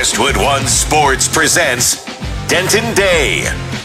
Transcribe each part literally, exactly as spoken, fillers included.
Westwood One Sports presents Denton Day.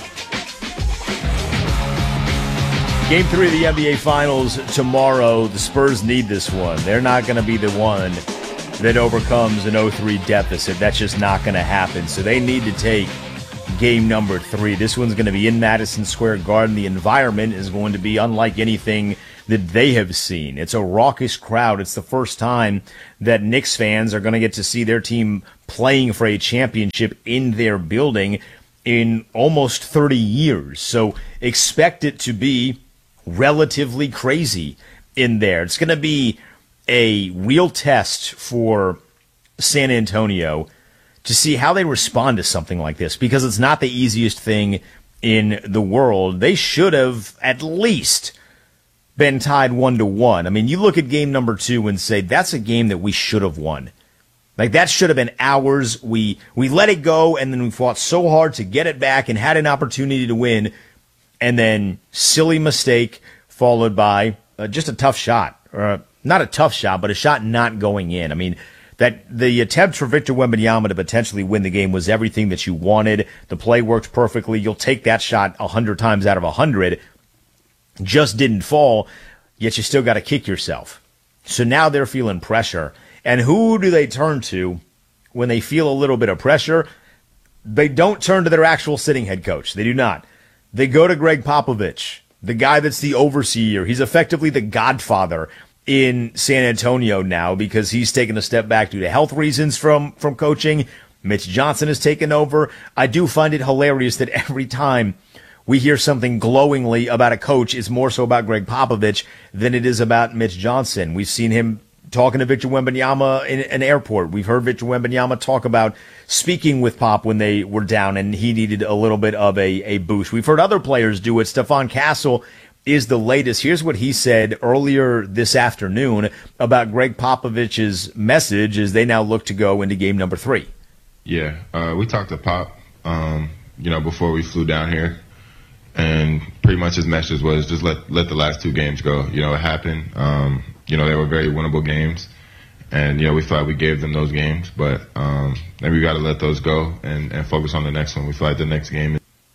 Game three of the N B A Finals tomorrow. The Spurs need this one. They're not going to be the one that overcomes an oh three deficit. That's just not going to happen. So they need to take game number three. This one's going to be in Madison Square Garden. The environment is going to be unlike anything that they have seen. It's a raucous crowd. It's the first time that Knicks fans are going to get to see their team playing for a championship in their building in almost thirty years. So expect it to be relatively crazy in there. It's going to be a real test for San Antonio to see how they respond to something like this, because it's not the easiest thing in the world. They should have at least been tied one to one. I mean, you look at game number two and say, that's a game that we should have won. Like, that should have been ours. We we let it go, and then we fought so hard to get it back and had an opportunity to win, and then silly mistake followed by uh, just a tough shot. Or uh, not a tough shot, but a shot not going in. I mean, that the attempt for Victor Wembanyama to potentially win the game was everything that you wanted. The play worked perfectly. You'll take that shot one hundred times out of one hundred. Just didn't fall, yet you still got to kick yourself. So now they're feeling pressure. And who do they turn to when they feel a little bit of pressure? They don't turn to their actual sitting head coach. They do not. They go to Greg Popovich, the guy that's the overseer. He's effectively the godfather in San Antonio now, because he's taken a step back due to health reasons from, from coaching. Mitch Johnson has taken over. I do find it hilarious that every time we hear something glowingly about a coach, it's more so about Greg Popovich than it is about Mitch Johnson. We've seen him talking to Victor Wembanyama in an airport. We've heard Victor Wembanyama talk about speaking with Pop when they were down and he needed a little bit of a, a boost. We've heard other players do it. Stephon Castle is the latest. Here's what he said earlier this afternoon about Greg Popovich's message as they now look to go into game number three. Yeah, uh, we talked to Pop, um, you know, before we flew down here. And pretty much his message was just let let the last two games go. You know, it happened. Um, you know, they were very winnable games. And, you know, we feel like we gave them those games. But um, then we got to let those go and, and focus on the next one. We feel like the next game.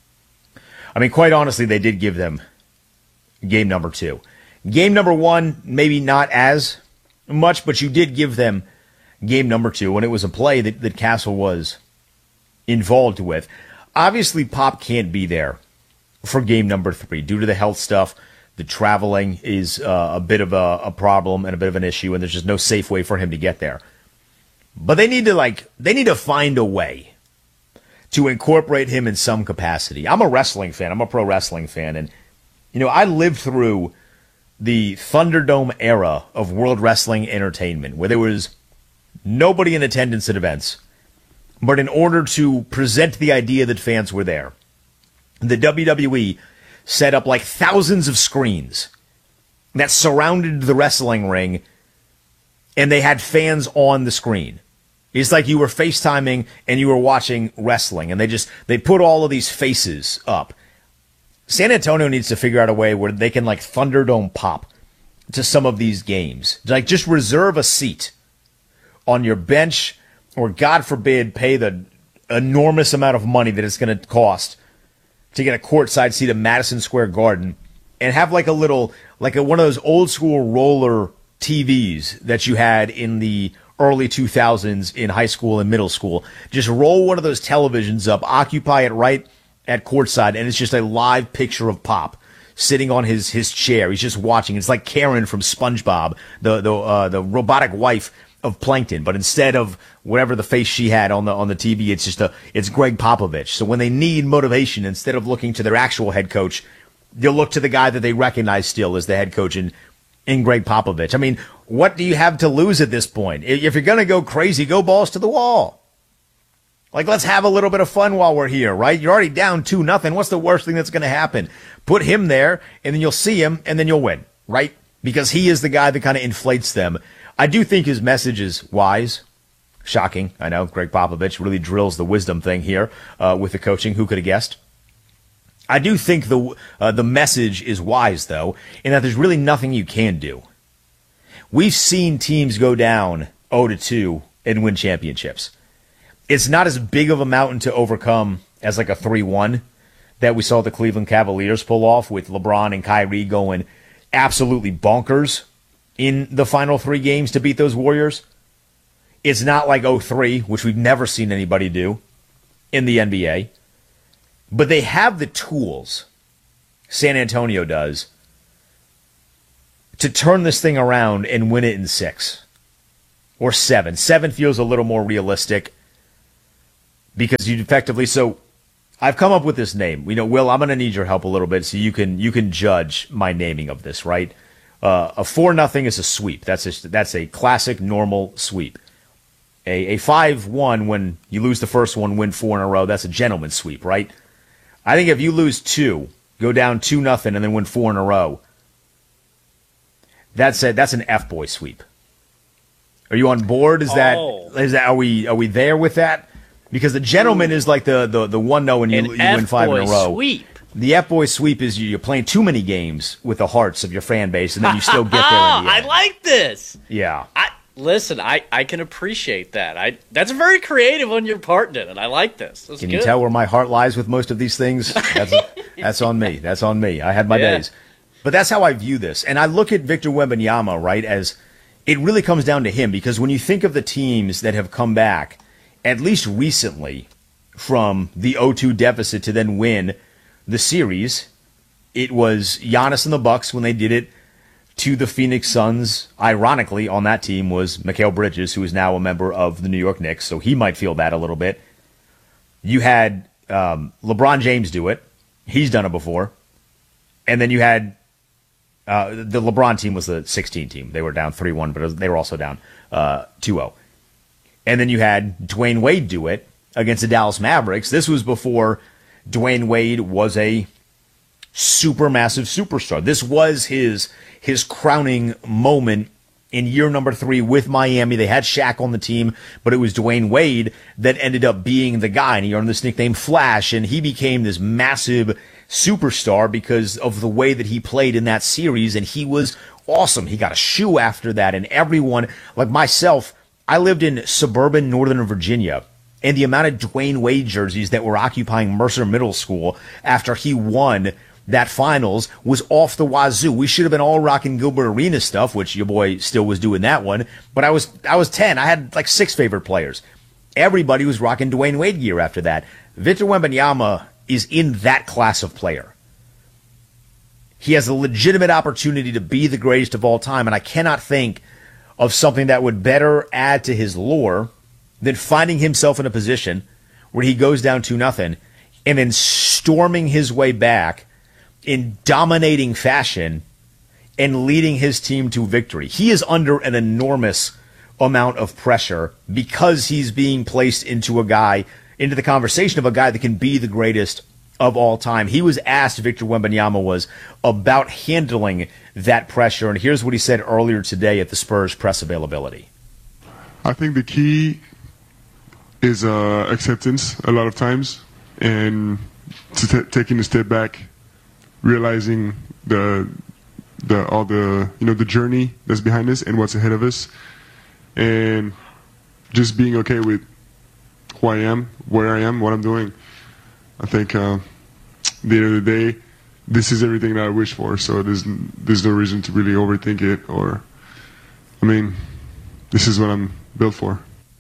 I mean, quite honestly, they did give them game number two. Game number one, maybe not as much, but you did give them game number two when it was a play that, that Castle was involved with. Obviously, Pop can't be there for game number three due to the health stuff. The traveling is uh, a bit of a, a problem and a bit of an issue, and there's just no safe way for him to get there. But they need to like they need to find a way to incorporate him in some capacity. I'm a wrestling fan. I'm a pro wrestling fan, and you know, I lived through the Thunderdome era of World Wrestling Entertainment, where there was nobody in attendance at events. But in order to present the idea that fans were there, the W W E set up like thousands of screens that surrounded the wrestling ring, and they had fans on the screen. It's like you were FaceTiming and you were watching wrestling, and they just they put all of these faces up. San Antonio needs to figure out a way where they can like Thunderdome Pop to some of these games. Like, just reserve a seat on your bench, or God forbid, pay the enormous amount of money that it's going to cost to get a courtside seat at Madison Square Garden, and have like a little, like a, one of those old school roller T Vs that you had in the early two thousands in high school and middle school. Just roll one of those televisions up, occupy it right at courtside, and it's just a live picture of Pop sitting on his, his chair. He's just watching. It's like Karen from SpongeBob, the the uh, the robotic wife of Plankton, but instead of whatever the face she had on the on the T V, it's just a it's Greg Popovich. So when they need motivation, instead of looking to their actual head coach, they'll look to the guy that they recognize still as the head coach in in Greg Popovich. I mean, what do you have to lose at this point? If you're gonna go crazy, go balls to the wall. Like, let's have a little bit of fun while we're here, right? You're already down two nothing. What's the worst thing that's going to happen? Put him there, and then you'll see him, and then you'll win, right? Because he is the guy that kind of inflates them. I do think his message is wise. Shocking, I know. Greg Popovich really drills the wisdom thing here uh, with the coaching. Who could have guessed? I do think the uh, the message is wise, though, in that there's really nothing you can do. We've seen teams go down oh to two and win championships. It's not as big of a mountain to overcome as like a three one that we saw the Cleveland Cavaliers pull off with LeBron and Kyrie going absolutely bonkers in the final three games to beat those Warriors. It's not like oh three, which we've never seen anybody do in the N B A. But they have the tools, San Antonio does, to turn this thing around and win it in six or seven. Seven feels a little more realistic because you effectively, so I've come up with this name. You know, Will, I'm going to need your help a little bit so you can you can judge my naming of this, right? Uh, a four nothing is a sweep. That's a, that's a classic normal sweep. A a five one when you lose the first one, win four in a row, that's a gentleman's sweep, right? I think if you lose two, go down two nothing, and then win four in a row, that's a, that's an F-boy sweep. Are you on board? Is that oh. is that are we are we there with that? Because the gentleman is like the the, the one no when you, you win five in a row. Sweep. The F-boy sweep is you, you're playing too many games with the hearts of your fan base, and then you still get there in the I end. like this. Yeah. I listen. I, I can appreciate that. I that's very creative on your part, Denton. I like this. That's Can good. you tell where my heart lies with most of these things? That's, that's on me. That's on me. I had my Yeah. days. But that's how I view this. And I look at Victor Wembanyama, right, as it really comes down to him. Because when you think of the teams that have come back, at least recently, from the oh two deficit to then win the series, it was Giannis and the Bucks when they did it to the Phoenix Suns. Ironically, on that team was Mikal Bridges, who is now a member of the New York Knicks, so he might feel that a little bit. You had um, LeBron James do it. He's done it before. And then you had uh, the LeBron team was the sixteen team. They were down three one, but they were also down uh, two oh. And then you had Dwayne Wade do it against the Dallas Mavericks. This was before Dwayne Wade was a super massive superstar. This was his his crowning moment in year number three with Miami. They had Shaq on the team, but it was Dwayne Wade that ended up being the guy, and he earned this nickname Flash, and he became this massive superstar because of the way that he played in that series, and he was awesome. He got a shoe after that, and everyone, like myself, I lived in suburban Northern Virginia, and the amount of Dwayne Wade jerseys that were occupying Mercer Middle School after he won that finals was off the wazoo. We should have been all rocking Gilbert Arenas stuff, which your boy still was doing that one. But I was I was ten. I had like six favorite players. Everybody was rocking Dwayne Wade gear after that. Victor Wembanyama is in that class of player. He has a legitimate opportunity to be the greatest of all time, and I cannot think of something that would better add to his lore than finding himself in a position where he goes down two nothing and then storming his way back in dominating fashion and leading his team to victory. He is under an enormous amount of pressure because he's being placed into a guy, into the conversation of a guy that can be the greatest of all time. He was asked, Victor Wembanyama was, about handling that pressure, and here's what he said earlier today at the Spurs press availability. I think the key is uh, acceptance a lot of times, and to t- taking a step back, realizing the the all the you know the journey that's behind us and what's ahead of us, and just being okay with who I am, where I am, what I'm doing. I think uh, at the end of the day, this is everything that I wish for. So there's there's no reason to really overthink it, or I mean, this is what I'm built for.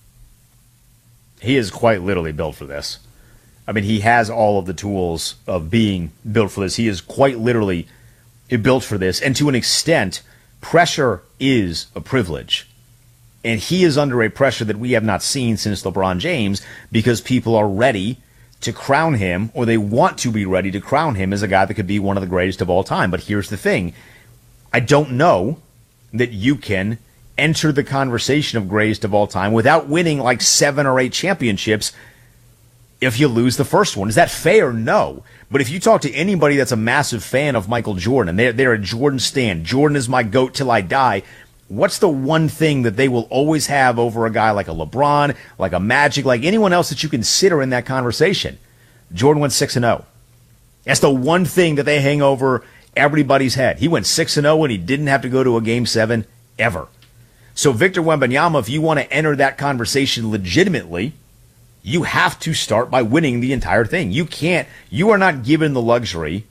He is quite literally built for this. I mean, he has all of the tools of being built for this. He is quite literally built for this. And to an extent, pressure is a privilege. And he is under a pressure that we have not seen since LeBron James because people are ready to crown him, or they want to be ready to crown him as a guy that could be one of the greatest of all time. But here's the thing. I don't know that you can enter the conversation of greatest of all time without winning like seven or eight championships if you lose the first one. Is that fair? No. But if you talk to anybody that's a massive fan of Michael Jordan, and they're, they're a Jordan stan, Jordan is my GOAT till I die, what's the one thing that they will always have over a guy like a LeBron, like a Magic, like anyone else that you consider in that conversation? Jordan went six and oh. That's the one thing that they hang over everybody's head. He went six and oh and he didn't have to go to a game seven ever. So Victor Wembanyama, if you want to enter that conversation legitimately, You have to start by winning the entire thing. You can't, you are not given the luxury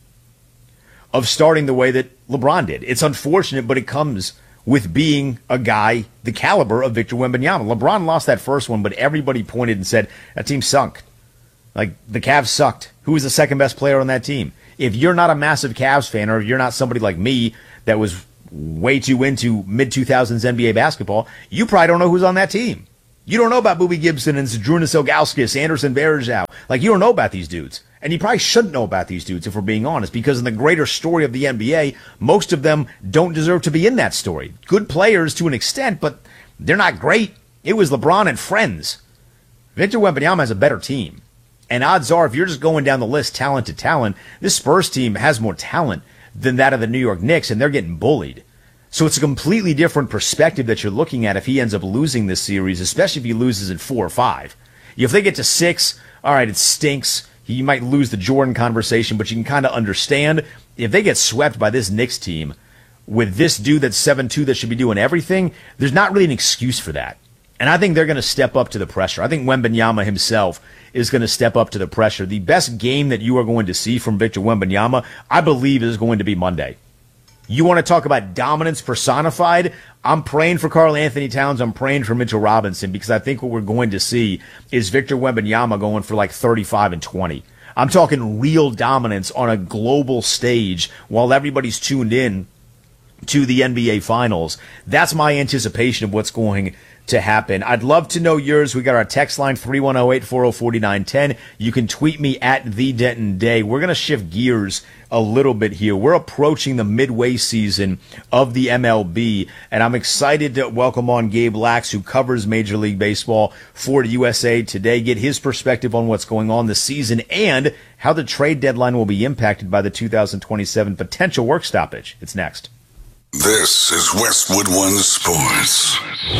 of starting the way that LeBron did. It's unfortunate, but it comes with being a guy the caliber of Victor Wembanyama. LeBron lost that first one, but everybody pointed and said, that team sunk. Like, the Cavs sucked. Who was the second best player on that team? If you're not a massive Cavs fan, or if you're not somebody like me that was way too into mid two thousands N B A basketball, you probably don't know who's on that team. You don't know about Boobie Gibson and Zydrunas Ilgauskas, Anderson Varejao. Like, you don't know about these dudes. And you probably shouldn't know about these dudes, if we're being honest, because in the greater story of the N B A, most of them don't deserve to be in that story. Good players to an extent, but they're not great. It was LeBron and friends. Victor Wembanyama has a better team. And odds are, if you're just going down the list, talent to talent, this Spurs team has more talent than that of the New York Knicks, and they're getting bullied. So it's a completely different perspective that you're looking at if he ends up losing this series, especially if he loses in four or five. If they get to six, all right, it stinks. You might lose the Jordan conversation, but you can kind of understand if they get swept by this Knicks team with this dude that's seven two that should be doing everything, there's not really an excuse for that. And I think they're going to step up to the pressure. I think Wembanyama himself is going to step up to the pressure. The best game that you are going to see from Victor Wembanyama, I believe, is going to be Monday. You want to talk about dominance personified? I'm praying for Karl Anthony Towns. I'm praying for Mitchell Robinson, because I think what we're going to see is Victor Wembanyama going for like thirty-five and twenty. I'm talking real dominance on a global stage while everybody's tuned in to the N B A Finals. That's my anticipation of what's going to happen. I'd love to know yours. We got our text line three one zero eight, four zero four nine one zero. You can tweet me at the Denton Day. We're going to shift gears a little bit here. We're approaching the midway season of the M L B, and I'm excited to welcome on Gabe Lax, who covers Major League Baseball for U S A Today, get his perspective on what's going on this season and how the trade deadline will be impacted by the two thousand twenty-seven potential work stoppage. It's next. This is Westwood One Sports.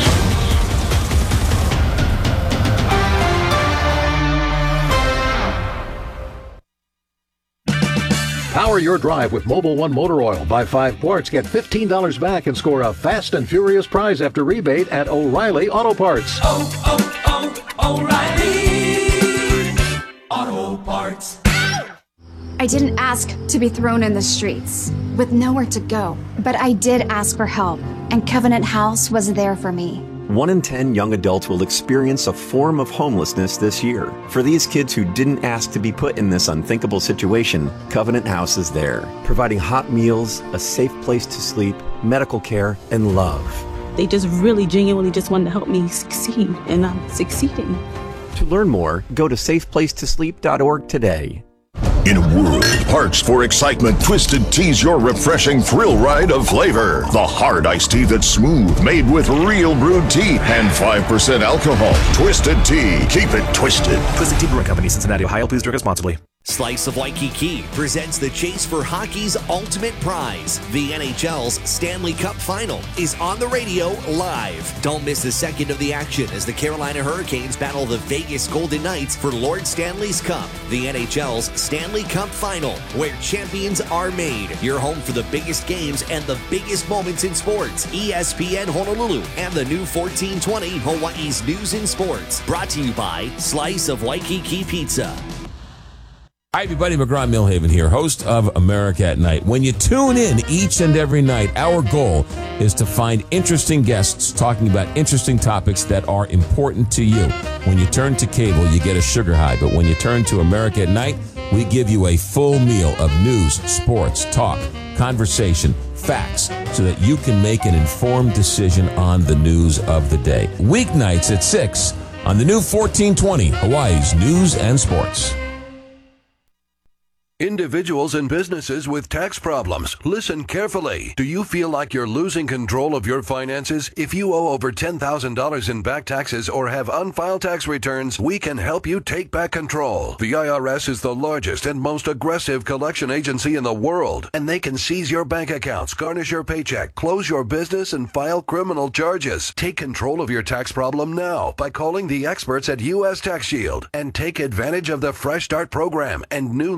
Power your drive with Mobil One Motor Oil. Buy five quarts, get fifteen dollars back, and score a fast and furious prize after rebate at O'Reilly Auto Parts. Oh, oh, oh, O'Reilly Auto Parts. I didn't ask to be thrown in the streets with nowhere to go, but I did ask for help, and Covenant House was there for me. One in ten young adults will experience a form of homelessness this year. For these kids who didn't ask to be put in this unthinkable situation, Covenant House is there, providing hot meals, a safe place to sleep, medical care, and love. They just really genuinely just wanted to help me succeed, and I'm succeeding. To learn more, go to safe place to sleep dot org today. In a world parched for excitement, Twisted Tea's your refreshing thrill ride of flavor. The hard iced tea that's smooth, made with real brewed tea and five percent alcohol. Twisted Tea. Keep it twisted. Twisted Tea Brewing Company, Cincinnati, Ohio. Please drink responsibly. Slice of Waikiki presents the chase for hockey's ultimate prize. The N H L's Stanley Cup Final is on the radio live. Don't miss a second of the action as the Carolina Hurricanes battle the Vegas Golden Knights for Lord Stanley's Cup. The N H L's Stanley Cup Final, where champions are made. Your home for the biggest games and the biggest moments in sports. E S P N Honolulu and the new fourteen twenty Hawaii's News and Sports. Brought to you by Slice of Waikiki Pizza. Hi, everybody. McGraw Millhaven here, host of America at Night. When you tune in each and every night, our goal is to find interesting guests talking about interesting topics that are important to you. When you turn to cable, you get a sugar high. But when you turn to America at Night, we give you a full meal of news, sports, talk, conversation, facts, so that you can make an informed decision on the news of the day. Weeknights at six on the new fourteen twenty Hawaii's News and Sports. Individuals and businesses with tax problems, listen carefully. Do you feel like you're losing control of your finances? If you owe over ten thousand dollars in back taxes or have unfiled tax returns, we can help you take back control. The I R S is the largest and most aggressive collection agency in the world, and they can seize your bank accounts, garnish your paycheck, close your business, and file criminal charges. Take control of your tax problem now by calling the experts at U S Tax Shield and take advantage of the Fresh Start program and new laws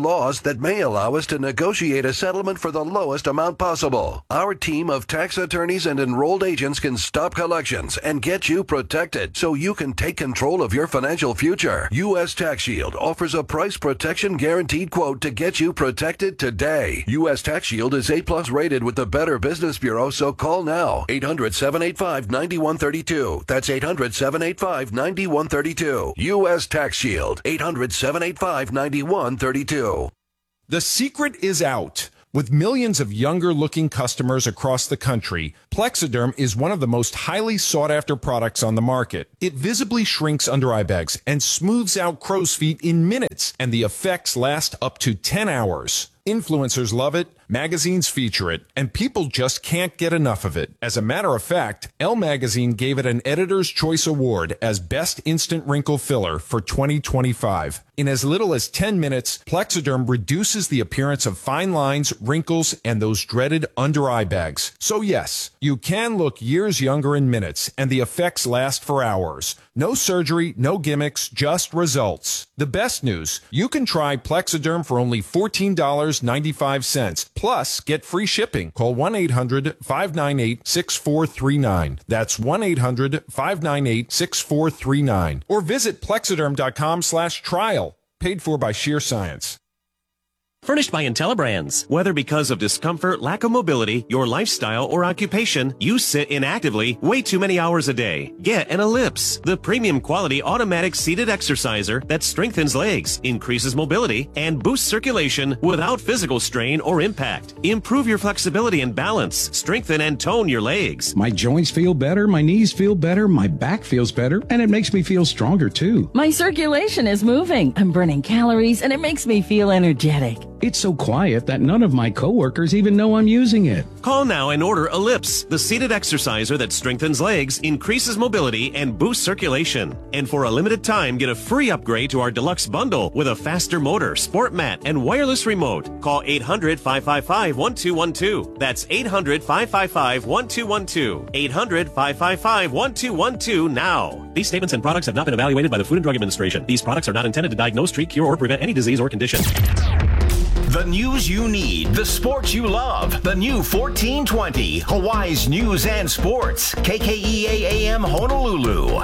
that may allow us to negotiate a settlement for the lowest amount possible. Our team of tax attorneys and enrolled agents can stop collections and get you protected so you can take control of your financial future. U S Tax Shield offers a price protection guaranteed quote to get you protected today. U S Tax Shield is A plus rated with the Better Business Bureau, so call now. eight hundred, seven eight five, nine one three two. That's eight hundred, seven eight five, nine one three two. U S Tax Shield. eight hundred, seven eight five, nine one three two. The secret is out. With millions of younger-looking customers across the country, Plexiderm is one of the most highly sought-after products on the market. It visibly shrinks under-eye bags and smooths out crow's feet in minutes, and the effects last up to ten hours. Influencers love it, magazines feature it, and people just can't get enough of it. As a matter of fact, Elle Magazine gave it an Editor's Choice Award as Best Instant Wrinkle Filler for twenty twenty-five. In as little as ten minutes, Plexiderm reduces the appearance of fine lines, wrinkles, and those dreaded under-eye bags. So yes, you can look years younger in minutes, and the effects last for hours. No surgery, no gimmicks, just results. The best news, you can try Plexiderm for only fourteen dollars and ninety-five cents. Plus, get free shipping. Call one eight hundred, five nine eight, six four three nine. That's one eight hundred, five nine eight, six four three nine. Or visit plexiderm.com slash trial. Paid for by Sheer Science. Furnished by IntelliBrands. Whether because of discomfort, lack of mobility, your lifestyle, or occupation, you sit inactively way too many hours a day. Get an Ellipse, the premium quality automatic seated exerciser that strengthens legs, increases mobility, and boosts circulation without physical strain or impact. Improve your flexibility and balance, strengthen and tone your legs. My joints feel better, my knees feel better, my back feels better, and it makes me feel stronger too. My circulation is moving. I'm burning calories, and it makes me feel energetic. It's so quiet that none of my coworkers even know I'm using it. Call now and order Ellipse, the seated exerciser that strengthens legs, increases mobility, and boosts circulation. And for a limited time, get a free upgrade to our deluxe bundle with a faster motor, sport mat, and wireless remote. Call eight hundred, five five five, one two one two. That's eight hundred, five five five, one two one two. eight hundred, five five five, one two one two now. These statements and products have not been evaluated by the Food and Drug Administration. These products are not intended to diagnose, treat, cure, or prevent any disease or condition. The news you need, the sports you love. The new fourteen twenty, Hawaii's News and Sports. K K E A A M Honolulu.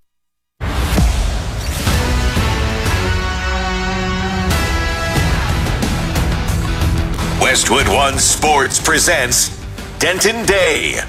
Westwood One Sports presents Denton Day.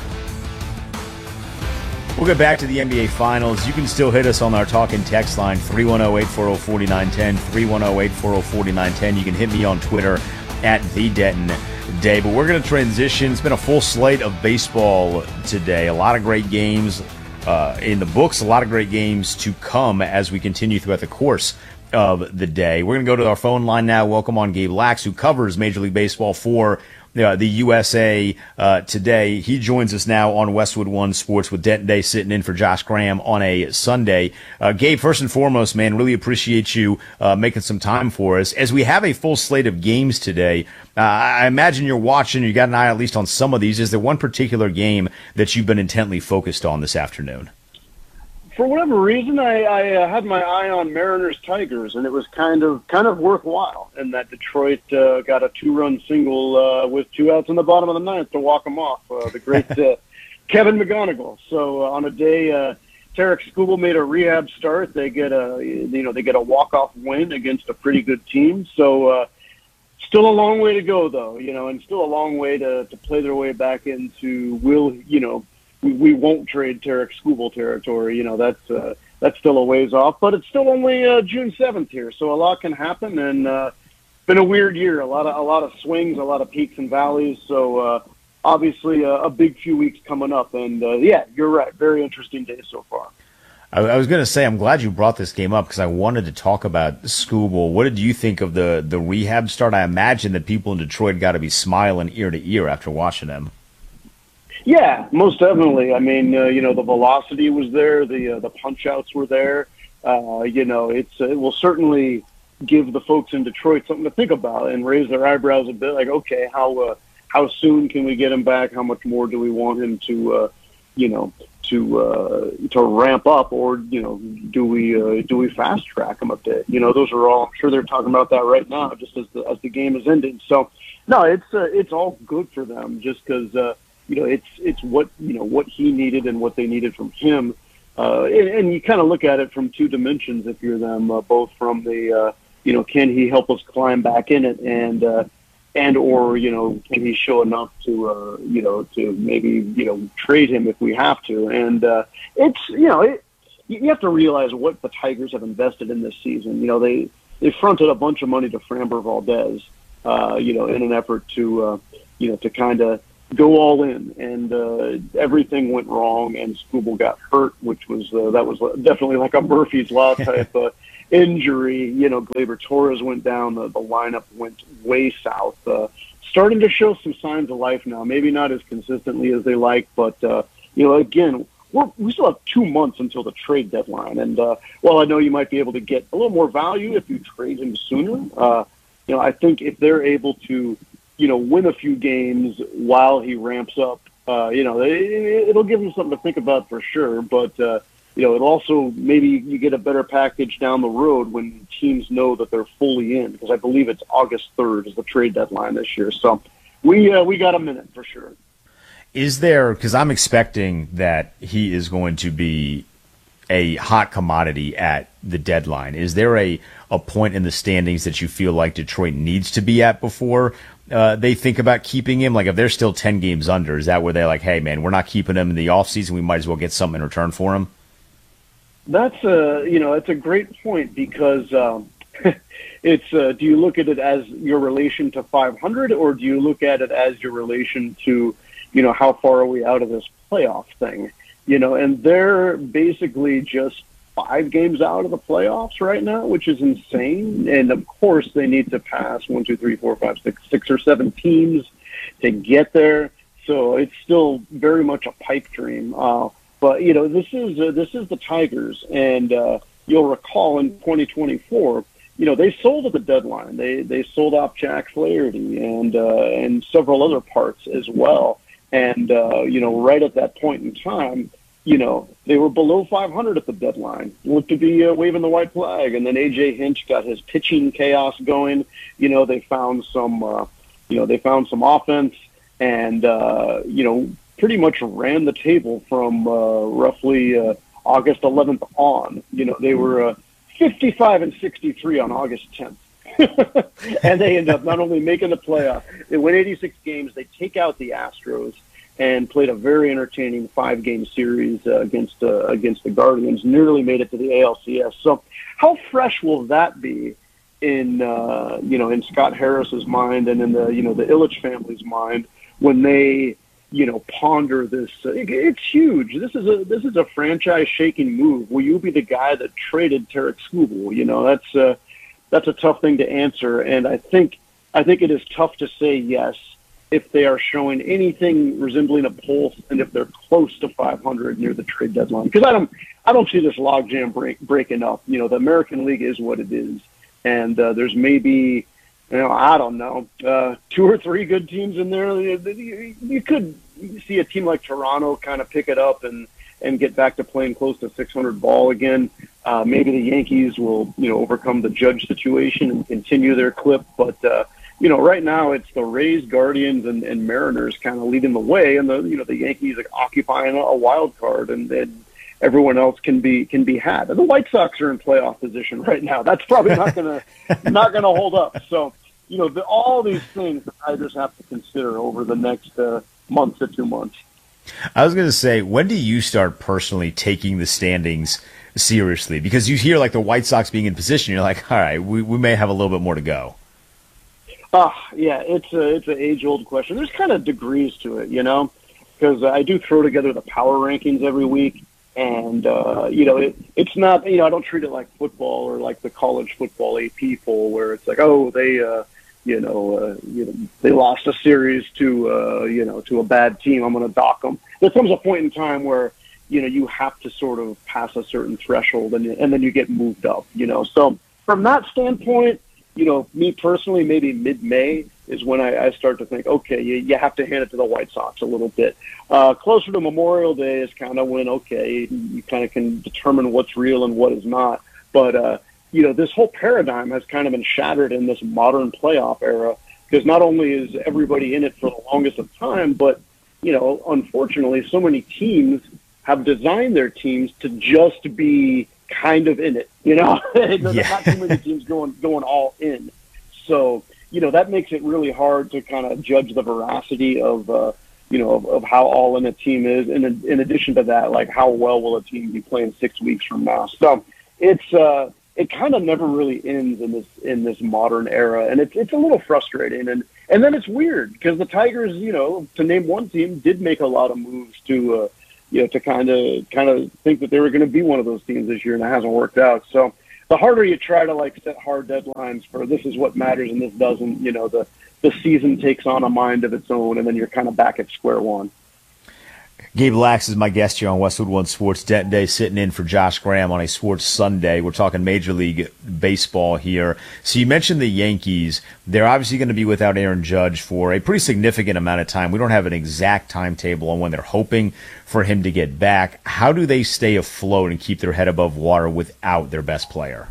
We'll get back to the N B A Finals. You can still hit us on our talk and text line, three one zero, eight four zero, four nine one zero, three one zero, eight four zero, four nine one zero. You can hit me on Twitter at the Denton Day. But we're going to transition. It's been a full slate of baseball today. A lot of great games uh, in the books, a lot of great games to come as we continue throughout the course of the day. We're going to go to our phone line now. Welcome on Gabe Lax, who covers Major League Baseball for Uh, the U S A uh, Today. He joins us now on Westwood One Sports with Denton Day sitting in for Josh Graham on a Sunday. Uh, Gabe, first and foremost, man, really appreciate you uh, making some time for us. As we have a full slate of games today, uh, I imagine you're watching, you got an eye at least on some of these. Is there one particular game that you've been intently focused on this afternoon? For whatever reason, I, I uh, had my eye on Mariners Tigers, and it was kind of kind of worthwhile. And that Detroit uh, got a two-run single uh, with two outs in the bottom of the ninth to walk them off. Uh, the great uh, Kevin McGonigal. So uh, on a day, uh, Tarek Skubal made a rehab start. They get a you know they get a walk-off win against a pretty good team. So uh, still a long way to go, though. You know, and still a long way to to play their way back into will you know. We, we won't trade Tarek Skubal territory. You know, that's uh, that's still a ways off, but it's still only uh, June seventh here, so a lot can happen. And uh, it's been a weird year, a lot of a lot of swings, a lot of peaks and valleys. So uh, obviously, uh, a big few weeks coming up. And uh, yeah, you're right, very interesting day so far. I, I was going to say, I'm glad you brought this game up because I wanted to talk about Skubal. What did you think of the the rehab start? I imagine that people in Detroit got to be smiling ear to ear after watching him. Yeah, most definitely. I mean, uh, you know, the velocity was there, the uh, the punch outs were there. Uh, you know, it's uh, it will certainly give the folks in Detroit something to think about and raise their eyebrows a bit. Like, okay, how uh, how soon can we get him back? How much more do we want him to, uh, you know, to uh, to ramp up, or you know, do we uh, do we fast track them a bit? You know, those are all. I'm sure they're talking about that right now, just as the as the game is ending. So, no, it's uh, it's all good for them, just because uh, you know it's it's what you know what he needed and what they needed from him, uh, and, and you kind of look at it from two dimensions if you're them, uh, both from the uh, you know, can he help us climb back in it, and uh, and or you know, can he show enough to uh, you know to maybe you know trade him if we have to? And uh, it's you know it, you have to realize what the Tigers have invested in this season. You know, they they fronted a bunch of money to Framber Valdez, uh, you know, in an effort to uh, you know to kind of go all in, and uh, everything went wrong, and Skubal got hurt, which was uh, that was definitely like a Murphy's Law type uh, injury. You know, Gleyber Torres went down, the, the lineup went way south. Uh, starting to show some signs of life now, maybe not as consistently as they like, but uh, you know, again, we're, we still have two months until the trade deadline, and uh, while I know you might be able to get a little more value if you trade him sooner, uh, you know, I think if they're able to, you know, win a few games while he ramps up, uh, you know, it, it'll give him something to think about for sure. But, uh, you know, it also, maybe you get a better package down the road when teams know that they're fully in, because I believe it's August third is the trade deadline this year. So we, uh, we got a minute for sure. Is there, because I'm expecting that he is going to be a hot commodity at the deadline. Is there a, a point in the standings that you feel like Detroit needs to be at before uh, they think about keeping him? Like if they're still ten games under, is that where they're like, hey, man, we're not keeping him in the offseason. We might as well get something in return for him? That's a, you know, it's a great point, because um, it's, uh, do you look at it as your relation to five hundred, or do you look at it as your relation to, you know, how far are we out of this playoff thing? You know, and they're basically just five games out of the playoffs right now, which is insane. And of course, they need to pass one, two, three, four, five, six, six or seven teams to get there. So it's still very much a pipe dream. Uh, but you know, this is uh, this is the Tigers, and uh, you'll recall in twenty twenty-four, you know, they sold at the deadline. They they sold off Jack Flaherty and uh, and several other parts as well. And, uh, you know, right at that point in time, you know, they were below five hundred at the deadline, looked to be uh, waving the white flag. And then A J Hinch got his pitching chaos going. You know, they found some, uh, you know, they found some offense and, uh, you know, pretty much ran the table from uh, roughly uh, August eleventh on. You know, they were uh, fifty-five and sixty-three on August tenth. And they end up not only making the playoff, they win eighty-six games, they take out the Astros, and played a very entertaining five-game series uh, against uh, against the Guardians, nearly made it to the A L C S. So how fresh will that be in uh, you know in Scott Harris's mind and in the you know the Ilitch family's mind when they you know ponder this? Uh, it, it's huge. This is a this is a franchise-shaking move. Will you be the guy that traded Tarik Skubal? You know that's. Uh, That's a tough thing to answer, and I think I think it is tough to say yes if they are showing anything resembling a pulse, and if they're close to five hundred near the trade deadline. Because I don't I don't see this logjam break, breaking up. You know, the American League is what it is, and uh, there's maybe you know I don't know uh, two or three good teams in there. You, you could see a team like Toronto kind of pick it up and. and get back to playing close to six hundred ball again. Uh, maybe the Yankees will, you know, overcome the Judge situation and continue their clip. But, uh, you know, right now it's the Rays, Guardians, and, and Mariners kind of leading the way. And, the you know, the Yankees are occupying a wild card, and then everyone else can be can be had. And the White Sox are in playoff position right now. That's probably not going to not going to hold up. So, you know, the, all these things the Tigers have to consider over the next uh, month to two months. I was going to say, when do you start personally taking the standings seriously? Because you hear like the White Sox being in position, you're like, all right, we, we may have a little bit more to go. Ah, uh, yeah, it's a, it's an age-old question. There's kind of degrees to it, you know, because I do throw together the power rankings every week, and, uh, you know, it, it's not, you know, I don't treat it like football or like the college football A P poll where it's like, oh, they, uh, You know, uh, you know, they lost a series to, uh, you know, to a bad team. I'm going to dock them. There comes a point in time where, you know, you have to sort of pass a certain threshold, and and then you get moved up. You know, so from that standpoint, you know, me personally, maybe mid-May is when I, I start to think, okay, you, you have to hand it to the White Sox a little bit. Uh, closer to Memorial Day is kind of when, okay, you kind of can determine what's real and what is not. But, uh, you know, this whole paradigm has kind of been shattered in this modern playoff era, because not only is everybody in it for the longest of time, but, you know, unfortunately, so many teams have designed their teams to just be kind of in it, you know. There's Yeah. not too many teams going going all in. So, you know, that makes it really hard to kind of judge the veracity of, uh, you know, of, of how all in a team is. And in, in addition to that, like, how well will a team be playing six weeks from now? So it's uh, it kind of never really ends in this in this modern era, and it's it's a little frustrating. And and then it's weird because the Tigers, you know, to name one team, did make a lot of moves to. Uh, you know, to kind of kind of think that they were going to be one of those teams this year, and it hasn't worked out. So the harder you try to, like, set hard deadlines for this is what matters and this doesn't, you know, the, the season takes on a mind of its own, and then you're kind of back at square one. Gabe Lax is my guest here on Westwood One Sports Denton Day, sitting in for Josh Graham on a Sports Sunday. We're talking Major League Baseball here. So you mentioned the Yankees. They're obviously going to be without Aaron Judge for a pretty significant amount of time. We don't have an exact timetable on when they're hoping for him to get back. How do they stay afloat and keep their head above water without their best player?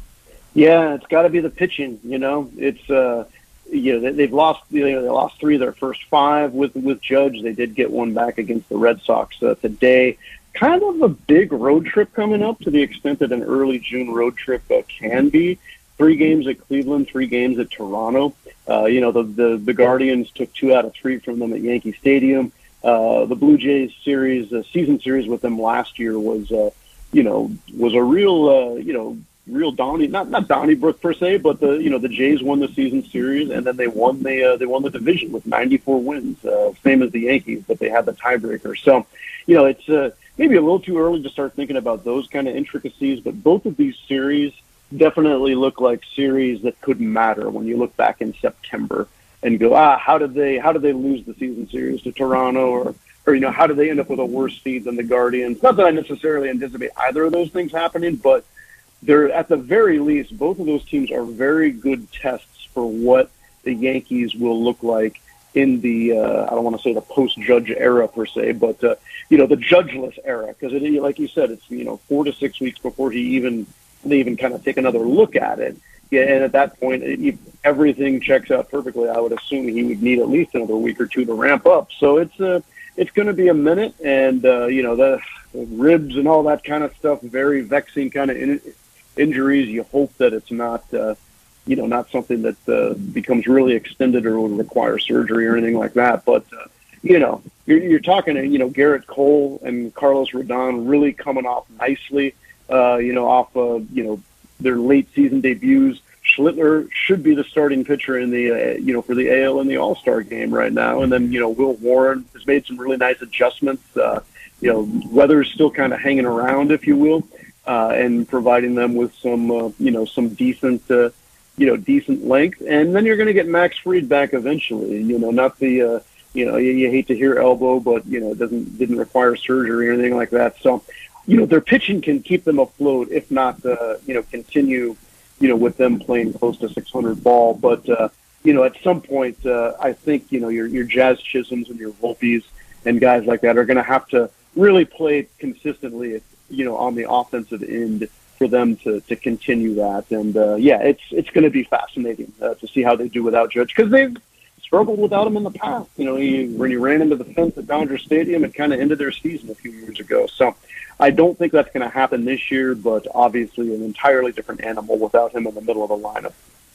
Yeah, it's got to be the pitching. You know, it's uh, you know they, they've lost you know, they lost three of their first five with with Judge. They did get one back against the Red Sox uh, today. Kind of a big road trip coming up, to the extent that an early June road trip uh, can be. Three games at Cleveland, three games at Toronto. Uh, you know, the, the the Guardians took two out of three from them at Yankee Stadium. Uh, the Blue Jays series, uh, season series with them last year was, uh, you know, was a real, uh, you know, real Donnie, not not Donnybrook per se, but the you know the Jays won the season series, and then they won the uh, they won the division with ninety-four wins, uh, same as the Yankees, but they had the tiebreaker. So, you know, it's uh, maybe a little too early to start thinking about those kind of intricacies, but both of these series definitely look like series that could matter when you look back in September and go, ah, how did they how did they lose the season series to Toronto, or or you know how did they end up with a worse seed than the Guardians? Not that I necessarily anticipate either of those things happening, but they're, at the very least, both of those teams are very good tests for what the Yankees will look like in the, uh, I don't want to say the post-Judge era per se, but, uh, you know, the Judgeless era. Because, like you said, it's, you know, four to six weeks before he even, they even kind of take another look at it. Yeah, and at that point, it, everything checks out perfectly. I would assume he would need at least another week or two to ramp up. So it's uh, it's going to be a minute, and, uh, you know, the, the ribs and all that kind of stuff, very vexing kind of in, injuries. You hope that it's not, uh, you know, not something that uh, becomes really extended or would require surgery or anything like that. But, uh, you know, you're, you're talking to, you know, Garrett Cole and Carlos Rodon really coming off nicely, uh, you know, off of, you know, their late season debuts. Schlittler should be the starting pitcher in the, uh, you know, for the A L and the All-Star game right now. And then, you know, Will Warren has made some really nice adjustments. Uh, you know, Weather's still kind of hanging around, if you will. Uh, and providing them with some, uh, you know, some decent, uh, you know, decent length. And then you're going to get Max Fried back eventually. You know, not the, uh, you know, you, you hate to hear elbow, but, you know, it doesn't, didn't require surgery or anything like that. So, you know, their pitching can keep them afloat, if not, uh, you know, continue, you know, with them playing close to six hundred ball. But, uh, you know, at some point, uh, I think, you know, your, your Jazz Chisholms and your Volpes and guys like that are going to have to really play consistently, you know, on the offensive end for them to, to continue that. And, uh, yeah, it's it's going to be fascinating uh, to see how they do without Judge, because they've struggled without him in the past. You know, he, when he ran into the fence at Dodger Stadium, it kind of ended their season a few years ago. So I don't think that's going to happen this year, but obviously an entirely different animal without him in the middle of the lineup.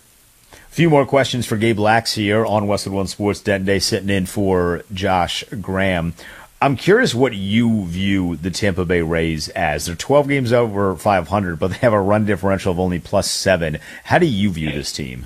A few more questions for Gabe Lax here on Westwood One Sports Denton Day, sitting in for Josh Graham. I'm curious what you view the Tampa Bay Rays as. They're twelve games over five hundred, but they have a run differential of only plus seven. How do you view this team?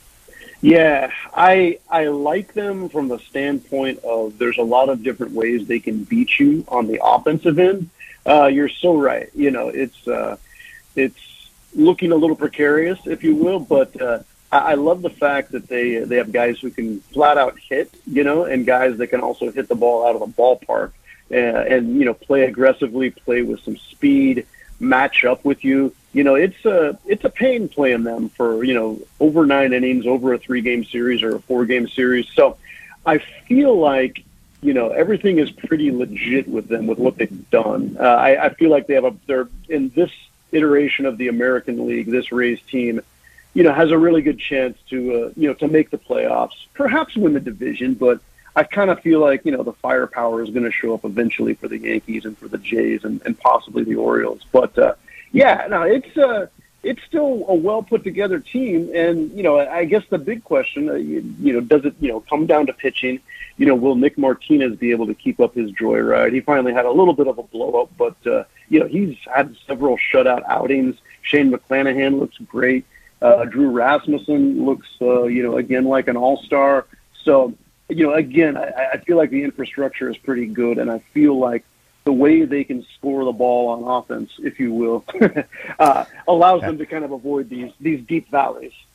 Yeah, I I like them from the standpoint of there's a lot of different ways they can beat you on the offensive end. Uh, you're so right. You know, it's uh, it's looking a little precarious, if you will, but uh, I, I love the fact that they they have guys who can flat out hit, you know, and guys that can also hit the ball out of the ballpark uh, and, you know, play aggressively, play with some speed, match up with you. you know, it's a it's a pain playing them for, you know, over nine innings, over a three-game series or a four-game series. So I feel like, you know, everything is pretty legit with them, with what they've done. Uh, I, I feel like they have a they're in this iteration of the American League. This Rays team, you know, has a really good chance to uh, you know to make the playoffs, perhaps win the division. But I kind of feel like, you know, the firepower is going to show up eventually for the Yankees and for the Jays and, and possibly the Orioles. But uh, yeah, no, it's uh, it's still a well put together team. And you know, I guess the big question, uh, you, you know, does it you know come down to pitching? You know, will Nick Martinez be able to keep up his joyride? He finally had a little bit of a blow up, but, uh, you know, he's had several shutout outings. Shane McClanahan looks great. Uh, Drew Rasmussen looks, uh, you know, again, like an all-star. So, you know, again, I, I feel like the infrastructure is pretty good, and I feel like the way they can score the ball on offense, if you will, uh, allows them to kind of avoid these, these deep valleys.